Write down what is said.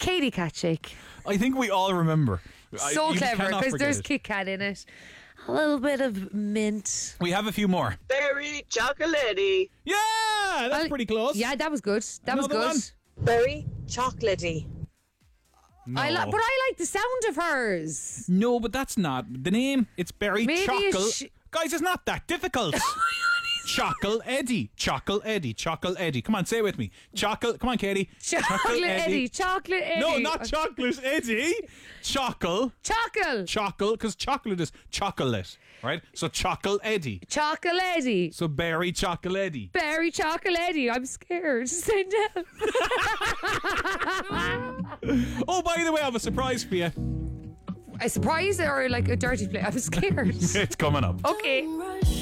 Katie Cat shake. I think we all remember. So You clever, cannot because forget there's it. Kit Kat in it. A little bit of mint. We have a few more. Berry chocolatey. Yeah, that's pretty close. Yeah, that was good. That Another was good. one? Very chocolatey. No. But I like the sound of hers. No, but that's not the name. It's Berry Maybe Chocolate. Guys, it's not that difficult. Chocolate Eddie. Chocolate Eddie. Chocolate Eddie. Come on, say it with me. Chocolate. Come on, Katie. Chocolate Eddie. Chocolate Eddie. No, not Chocolate Eddie. Chocolate. Chocolate, because chocolate is chocolate, right? So Chocolate Eddie. Chocolate Eddie. So Berry Chocolate Eddie. Berry Chocolate Eddie. I'm scared. Sit down. Oh, by the way, I have a surprise for you. A surprise or like a dirty play? I'm scared. It's coming up. Okay.